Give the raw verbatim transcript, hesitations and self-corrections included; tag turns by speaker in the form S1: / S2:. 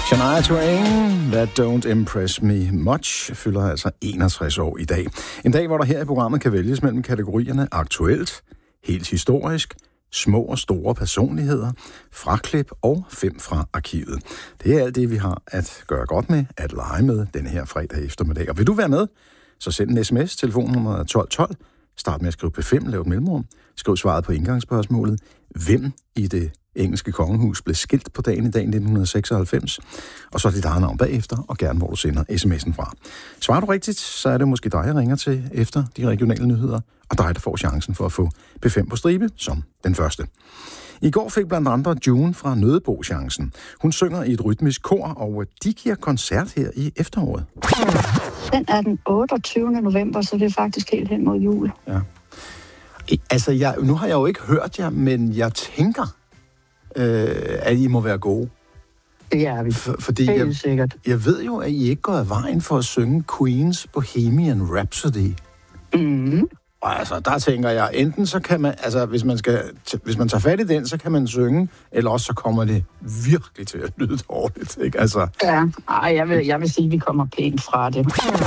S1: Shania Twain, That Don't Impress Me Much, fylder altså enogtres år i dag. En dag, hvor der her i programmet kan vælges mellem kategorierne aktuelt, helt historisk, små og store personligheder, fraklip og fem fra arkivet. Det er alt det, vi har at gøre godt med, at lege med denne her fredag eftermiddag. Og vil du være med, så send en sms, telefonnummer tolv tolv, start med at skrive P fem, lav et mellemrum, skriv svaret på indgangsspørgsmålet, hvem i det engelske kongehus blev skilt på dagen i dag nitten seksoghalvfems, og så dit eget navn bagefter, og gerne hvor du sender sms'en fra. Svarer du rigtigt, så er det måske dig, jeg ringer til efter de regionale nyheder, og dig, der får chancen for at få P fem på stribe som den første. I går fik blandt andre June fra Nødebo chancen. Hun synger i et rytmisk kor, og de giver koncert her i efteråret.
S2: Den er den otteogtyvende november, så det er faktisk helt hen mod jul.
S1: Ja. Altså, jeg, nu har jeg jo ikke hørt jer, men jeg tænker, øh, at I må være gode.
S2: Det er vi.
S1: For, fordi
S2: helt
S1: jeg,
S2: sikkert.
S1: Jeg ved jo, at I ikke går af vejen for at synge Queen's Bohemian Rhapsody.
S2: Mhm.
S1: Og altså, der tænker jeg, enten så kan man, altså, hvis man, skal, hvis man tager fat i den, så kan man synge, eller også så kommer det virkelig til at lyde dårligt, ikke? Altså.
S2: Ja, ej, jeg vil, jeg vil sige, at vi kommer pænt fra det.